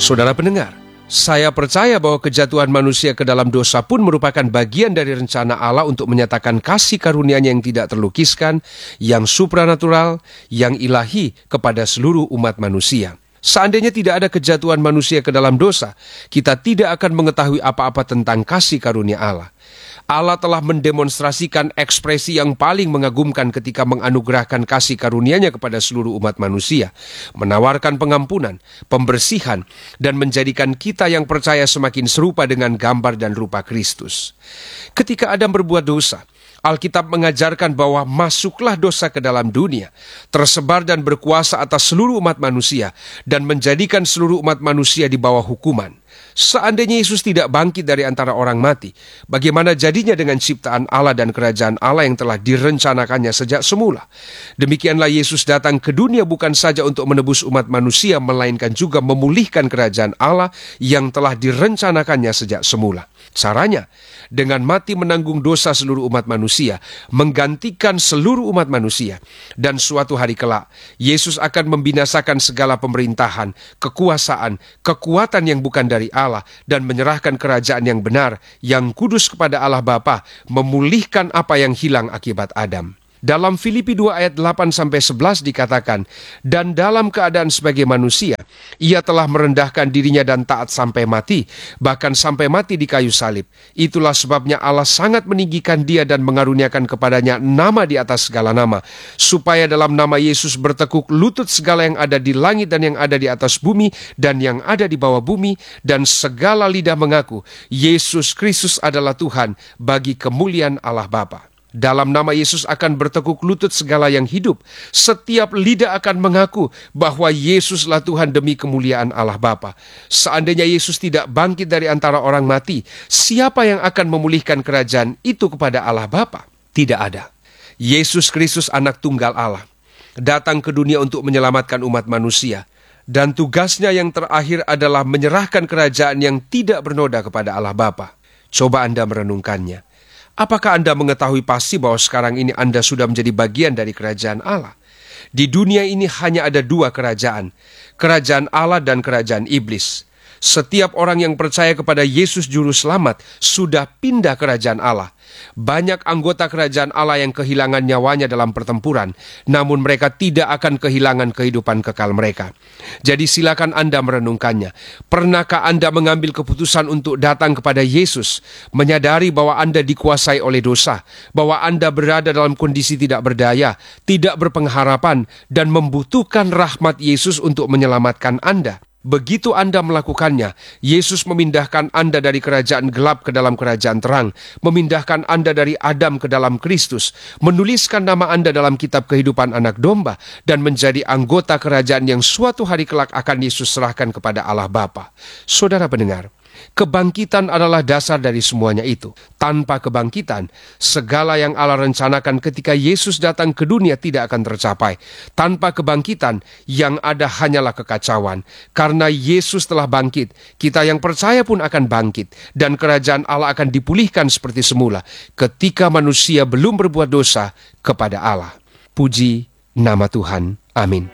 Saudara pendengar, saya percaya bahwa kejatuhan manusia ke dalam dosa pun merupakan bagian dari rencana Allah untuk menyatakan kasih karunia-Nya yang tidak terlukiskan, yang supranatural, yang ilahi kepada seluruh umat manusia. Seandainya tidak ada kejatuhan manusia ke dalam dosa, kita tidak akan mengetahui apa-apa tentang kasih karunia Allah. Allah telah mendemonstrasikan ekspresi yang paling mengagumkan ketika menganugerahkan kasih karunia-Nya kepada seluruh umat manusia, menawarkan pengampunan, pembersihan, dan menjadikan kita yang percaya semakin serupa dengan gambar dan rupa Kristus. Ketika Adam berbuat dosa, Alkitab mengajarkan bahwa masuklah dosa ke dalam dunia, tersebar dan berkuasa atas seluruh umat manusia, dan menjadikan seluruh umat manusia di bawah hukuman. Seandainya Yesus tidak bangkit dari antara orang mati, bagaimana jadinya dengan ciptaan Allah dan kerajaan Allah yang telah direncanakannya sejak semula? Demikianlah Yesus datang ke dunia bukan saja untuk menebus umat manusia, melainkan juga memulihkan kerajaan Allah yang telah direncanakannya sejak semula. Caranya, dengan mati menanggung dosa seluruh umat manusia, menggantikan seluruh umat manusia. Dan suatu hari kelak, Yesus akan membinasakan segala pemerintahan, kekuasaan, kekuatan yang bukan dari Allah, dan menyerahkan kerajaan yang benar, yang kudus kepada Allah Bapa, memulihkan apa yang hilang akibat Adam. Dalam Filipi 2 ayat 8-11 dikatakan, dan dalam keadaan sebagai manusia, ia telah merendahkan dirinya dan taat sampai mati, bahkan sampai mati di kayu salib. Itulah sebabnya Allah sangat meninggikan dia dan mengaruniakan kepadanya nama di atas segala nama, supaya dalam nama Yesus bertekuk lutut segala yang ada di langit dan yang ada di atas bumi dan yang ada di bawah bumi, dan segala lidah mengaku Yesus Kristus adalah Tuhan bagi kemuliaan Allah Bapa. Dalam nama Yesus akan bertekuk lutut segala yang hidup. Setiap lidah akan mengaku bahwa Yesuslah Tuhan demi kemuliaan Allah Bapa. Seandainya Yesus tidak bangkit dari antara orang mati, siapa yang akan memulihkan kerajaan itu kepada Allah Bapa? Tidak ada. Yesus Kristus anak tunggal Allah, datang ke dunia untuk menyelamatkan umat manusia. Dan tugasnya yang terakhir adalah menyerahkan kerajaan yang tidak bernoda kepada Allah Bapa. Coba Anda merenungkannya. Apakah Anda mengetahui pasti bahwa sekarang ini Anda sudah menjadi bagian dari kerajaan Allah? Di dunia ini hanya ada dua kerajaan Allah dan kerajaan iblis. Setiap orang yang percaya kepada Yesus Juru Selamat sudah pindah kerajaan Allah. Banyak anggota kerajaan Allah yang kehilangan nyawanya dalam pertempuran, namun mereka tidak akan kehilangan kehidupan kekal mereka. Jadi silakan Anda merenungkannya. Pernahkah Anda mengambil keputusan untuk datang kepada Yesus, menyadari bahwa Anda dikuasai oleh dosa, bahwa Anda berada dalam kondisi tidak berdaya, tidak berpengharapan, dan membutuhkan rahmat Yesus untuk menyelamatkan Anda? Begitu Anda melakukannya, Yesus memindahkan Anda dari kerajaan gelap ke dalam kerajaan terang, memindahkan Anda dari Adam ke dalam Kristus, menuliskan nama Anda dalam kitab kehidupan anak domba, dan menjadi anggota kerajaan yang suatu hari kelak akan Yesus serahkan kepada Allah Bapa. Saudara pendengar, kebangkitan adalah dasar dari semuanya itu. Tanpa kebangkitan, segala yang Allah rencanakan ketika Yesus datang ke dunia tidak akan tercapai. Tanpa kebangkitan, yang ada hanyalah kekacauan. Karena Yesus telah bangkit, kita yang percaya pun akan bangkit, dan kerajaan Allah akan dipulihkan seperti semula ketika manusia belum berbuat dosa kepada Allah. Puji nama Tuhan. Amin.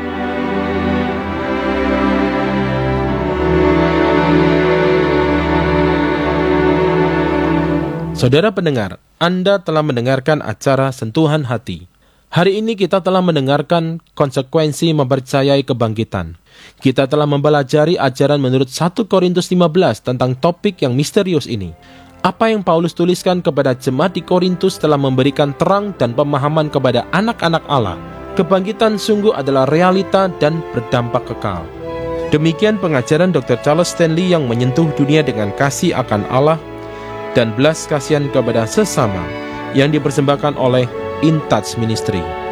Saudara pendengar, Anda telah mendengarkan acara Sentuhan Hati. Hari ini kita telah mendengarkan konsekuensi mempercayai kebangkitan. Kita telah mempelajari ajaran menurut 1 Korintus 15 tentang topik yang misterius ini. Apa yang Paulus tuliskan kepada jemaat di Korintus telah memberikan terang dan pemahaman kepada anak-anak Allah. Kebangkitan sungguh adalah realita dan berdampak kekal. Demikian pengajaran Dr. Charles Stanley yang menyentuh dunia dengan kasih akan Allah dan belas kasihan kepada sesama yang dipersembahkan oleh In Touch Ministry.